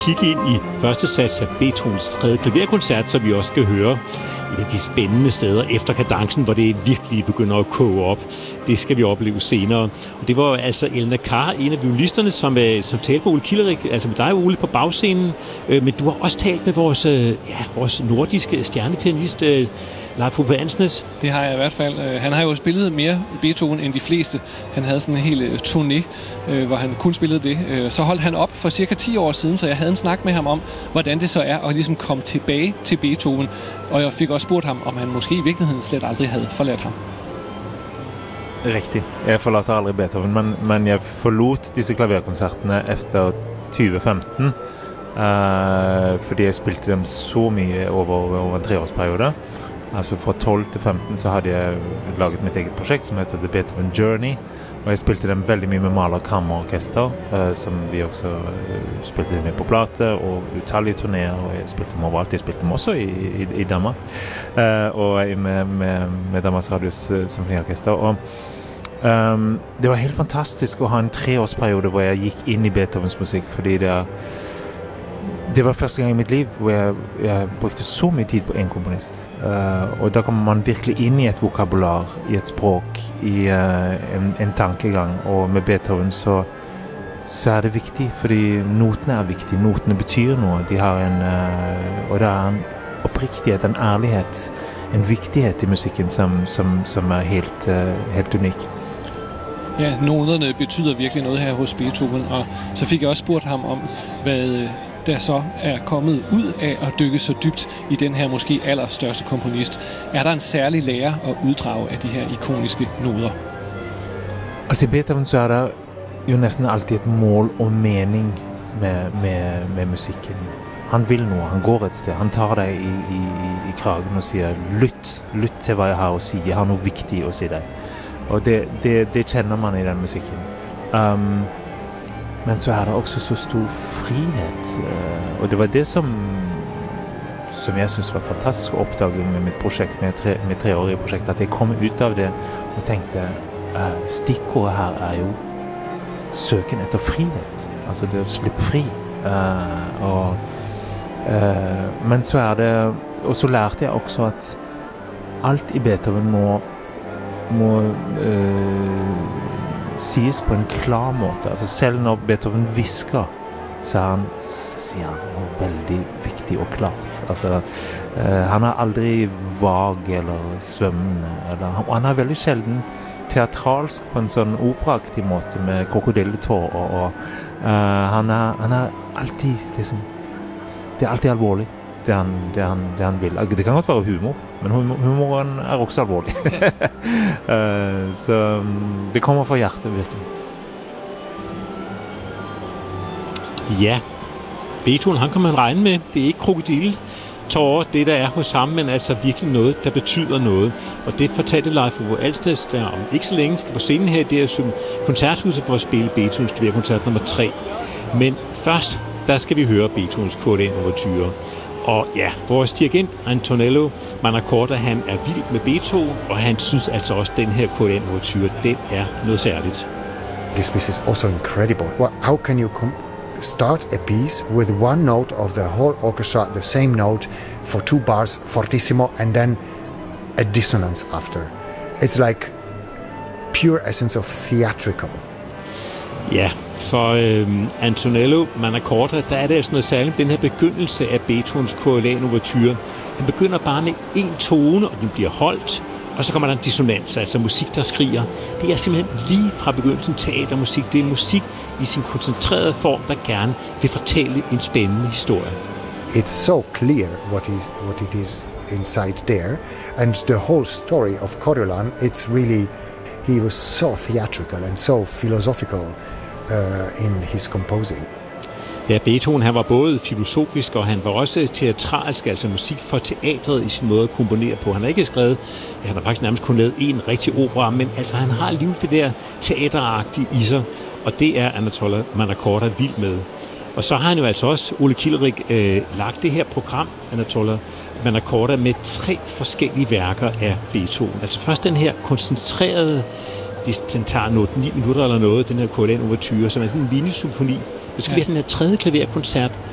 kigge ind i første sats af Beethovens 3. klaverkoncert, som vi også skal høre et af de spændende steder efter kadencen, hvor det virkelig begynder at koge op. Det skal vi opleve senere. Og det var altså Elna Carr, en af violinisterne, som talte på Ole Kilderik, altså med dig, Ole, på bagscenen. Men du har også talt med vores nordiske stjernepianist, Leif Ove Andsnes. Det har jeg i hvert fald. Han har jo spillet mere Beethoven end de fleste. Han havde sådan en hel turné, hvor han kun spillede det. Så holdt han op for cirka 10 år siden, så jeg havde en snak med ham om, hvordan det så er at ligesom komme tilbage til Beethoven. Og jeg fik også spurgt ham, om han måske i virkeligheden slet aldrig havde forladt ham. Riktig. Jeg forlater aldrig Beethoven, men jeg forlot disse klaverkoncertene efter 2015, fordi jeg spilte dem så mye over en 3-årsperiode. Altså fra 12 til 15 så hadde jeg laget mitt eget projekt som heter The Beethoven Journey, og jeg spilte dem veldig mye med Mahler Kammerorkester, som vi også spilte med på plate og utallige turnéer, og jeg spilte dem overalt. Jeg spilte dem også i Danmark, og med Danmarks Radios symfoniorkester. Og det var helt fantastisk å ha en 3-årsperiode hvor jeg gikk inn i Beethovens musikk, fordi det var første gang i mitt liv hvor jeg brukte så mye tid på en komponist. Og da kommer man virkelig inn i et vokabular, i et språk, i en tankegang. Og med Beethoven så er det viktig, fordi notene er viktige. Notene betyr noe. De har og det er en oppriktighet, en ærlighet, en viktighet i musikken som er helt unik. Ja, noterne betyder virkelig noget her hos Beethoven, og så fik jeg også spurgt ham om, hvad der så er kommet ud af at dykke så dybt i den her måske allerstørste komponist. Er der en særlig lære at uddrage af de her ikoniske noder? Altså i Beethoven så er der jo næsten altid et mål og mening med musikken. Han vil noe, han går et sted, han tar deg i kragen og sier lytt til hva jeg har å si, jeg har noe viktig å si deg. Og det kjenner man i den musikken. Men så er det også så stor frihet, og det var det som jeg synes var fantastisk å oppdage med mitt prosjekt, med 3-årige prosjekt, at jeg kom ut av det og tenkte, stikkordet her er jo søken etter frihet, altså det å slippe fri. Men så er det, og så lærte jeg også at alt i Beethoven må sies på en klar måte. Altså selv når Beethoven visker, så sier han noe veldig viktig og klart. Altså, han er aldri vag eller svømmende. Og han er veldig sjelden teatralsk på en sånn operaaktig måte med krokodilletår. Og han er alltid liksom, det er alltid alvorlig. Det han vil. Det kan godt være humor, men humoren er også alvorlig. Så det kommer fra hjertet, virkelig. Ja, Beethoven, han kan man regne med. Det er ikke krokodilletårer, det der er hos ham, men altså virkelig noget, der betyder noget. Og det fortalte Leif Ove Andsnes, der om ikke så længe skal på scenen her, det er koncerthuset for at spille Beethovens klaverkoncert nummer 3. Men først, der skal vi høre Beethovens Q&A-ouverture. Og ja, vores dirigent Antonello Manacorda, han er vild med Beethoven, og han synes altså også, at den her Q&A-ouverture, den er noget særligt. This piece is also incredible. How can you start a piece with one note of the whole orchestra, the same note for 2 bars, fortissimo, and then a dissonance after? It's like pure essence of theatrical. Ja, for Antonello Manacorda, der er det altså noget særligt den her begyndelse af Beethovens Q&A-ouverture. Han begynder bare med en tone, og den bliver holdt, og så kommer der en dissonans, altså musik, der skriger. Det er simpelthen lige fra begyndelsen teatermusik. Det er musik i sin koncentrerede form, der gerne vil fortælle en spændende historie. It's so clear what it is inside there, and the whole story of Coriolan, it's really, he was so theatrical and so philosophical in his composing. Ja, Beethoven, han var både filosofisk, og han var også teatralsk, altså musik for teatret i sin måde at komponere på. Han har ikke skrevet, han har faktisk nærmest kun lavet en rigtig opera, men altså han har alligevel det der teateragtige i sig, og det er Anatoly Manacorda vild med. Og så har han jo altså også, Ole Kilderik, lagt det her program, Anatoly Manacorda, med 3 forskellige værker af Beethoven. Altså først den her koncentrerede, den tager 9 minutter eller noget, den her Q&A-ouverture, som er sådan en mini-symfoni. Det skal blive den her 3. klaverkoncert,